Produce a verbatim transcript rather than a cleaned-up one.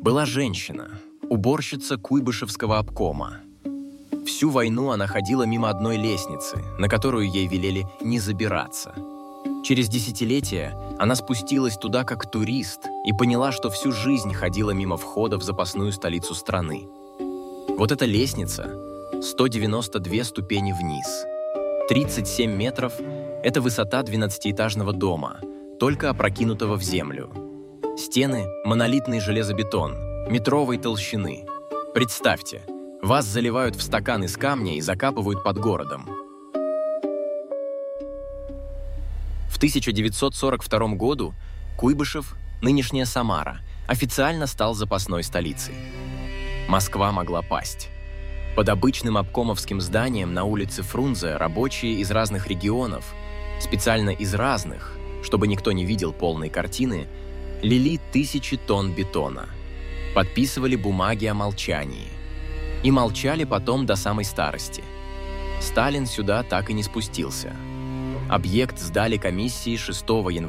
Была женщина, уборщица Куйбышевского обкома. Всю войну она ходила мимо одной лестницы, на которую ей велели не забираться. Через десятилетия она спустилась туда как турист и поняла, что всю жизнь ходила мимо входа в запасную столицу страны. Вот эта лестница – сто девяносто две ступени вниз. тридцать семь метров – это высота двенадцатиэтажного дома, только опрокинутого в землю. Стены – монолитный железобетон, метровой толщины. Представьте, вас заливают в стакан из камня и закапывают под городом. В тысяча девятьсот сорок втором году Куйбышев, нынешняя Самара, официально стал запасной столицей. Москва могла пасть. Под обычным обкомовским зданием на улице Фрунзе рабочие из разных регионов, специально из разных, чтобы никто не видел полной картины, лили тысячи тонн бетона, подписывали бумаги о молчании и молчали потом до самой старости. Сталин сюда так и не спустился. Объект сдали комиссии шестого января